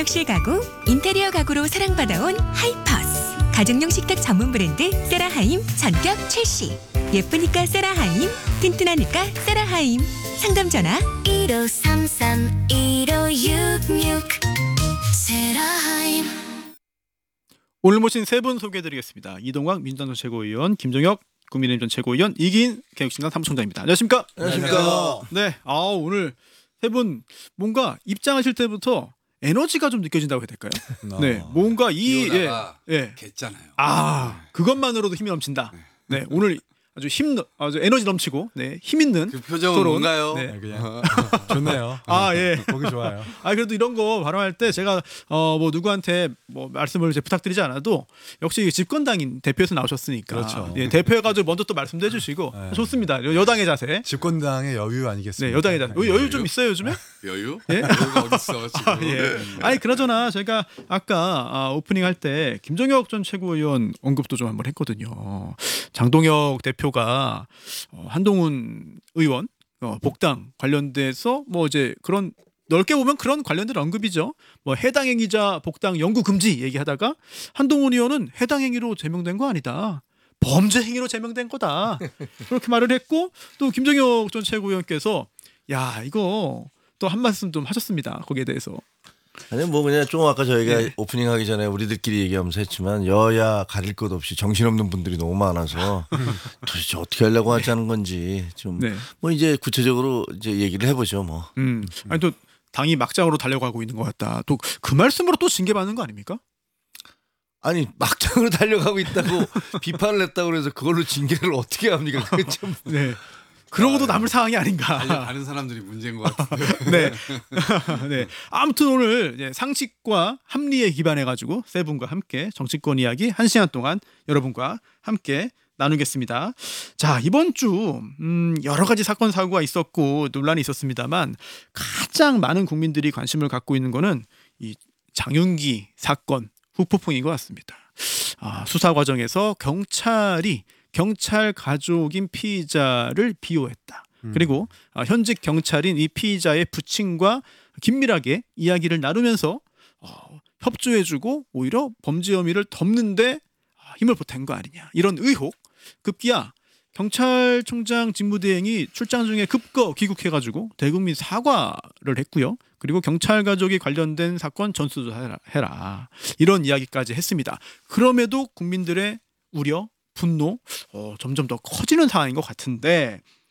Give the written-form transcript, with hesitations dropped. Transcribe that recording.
격실 가구, 인테리어 가구로 사랑받아온 하이퍼스. 가정용 식탁 전문 브랜드 세라하임 전격 출시. 예쁘니까 세라하임, 튼튼하니까 세라하임. 상담 전화 1533-1566 세라하임. 오늘 모신 세 분 소개해드리겠습니다. 이동광 민주당 최고위원, 김종혁 국민의힘 전 최고위원, 이기인 개혁신당 사무총장입니다. 안녕하십니까? 안녕하십니까? 네, 오늘 세 분 뭔가 입장하실 때부터 에너지가 좀 느껴진다고 해야 될까요? 네, 뭔가 겠잖아요. 그것만으로도 힘이 넘친다. 네, 오늘 아주 에너지 넘치고 힘 있는 그 표정은 토론. 뭔가요? 네. 그냥 좋네요. 예. 보기 좋아요. 그래도 이런 거 발언할 때 제가 뭐 누구한테 뭐 말씀을 이제 부탁드리지 않아도 역시 집권당인 대표에서 나오셨으니까 그렇죠. 예, 대표해가지고 먼저 또 말씀도 해주시고 네. 좋습니다. 여당의 자세. 집권당의 여유 아니겠습니까? 네, 여당의 자세. 여유 좀 있어요 요즘에? 여유? 예? 여유가 어딨어 지금? 예. 그나저나 제가 아까 오프닝 할 때 김종혁 전 최고위원 언급도 좀 한번 했거든요. 장동혁 대표가 한동훈 의원 복당 관련돼서 뭐 이제 그런 넓게 보면 그런 관련된 언급이죠. 뭐 해당 행위자 복당 영구 금지 얘기하다가 한동훈 의원은 해당 행위로 제명된 거 아니다. 범죄 행위로 제명된 거다. 그렇게 말을 했고 또 김종혁 전 최고위원께서 이거 또 한 말씀 좀 하셨습니다. 거기에 대해서. 아니 뭐 그냥 좀 아까 저희가 오프닝 하기 전에 우리들끼리 얘기하면서 했지만 여야 가릴 것 없이 정신없는 분들이 너무 많아서 도대체 어떻게 하려고 하자는 건지 좀 뭐 이제 구체적으로 이제 얘기를 해보죠 뭐. 아니 또 당이 막장으로 달려가고 있는 것 같다. 또 그 말씀으로 또 징계받는 거 아닙니까? 아니 막장으로 달려가고 있다고 비판을 했다고 그래서 그걸로 징계를 어떻게 합니까? 그게 좀 그러고도 남을 상황이 아닌가. 달려가는 사람들이 문제인 것 같은데. 네. 아무튼 오늘 상식과 합리에 기반해가지고 세 분과 함께 정치권 이야기 1시간 동안 여러분과 함께 나누겠습니다. 자, 이번 주 여러 가지 사건 사고가 있었고 논란이 있었습니다만 가장 많은 국민들이 관심을 갖고 있는 거는 이 장윤기 사건 후폭풍인 것 같습니다. 수사 과정에서 경찰이 경찰 가족인 피의자를 비호했다. 그리고 현직 경찰인 이 피의자의 부친과 긴밀하게 이야기를 나누면서 협조해주고 오히려 범죄 혐의를 덮는데 힘을 보탠 거 아니냐. 이런 의혹. 급기야 경찰청장 직무대행이 출장 중에 급거 귀국해가지고 대국민 사과를 했고요. 그리고 경찰 가족이 관련된 사건 전수조사해라. 이런 이야기까지 했습니다. 그럼에도 국민들의 우려, 분노 점점 더 커지는 상황인 것 같은데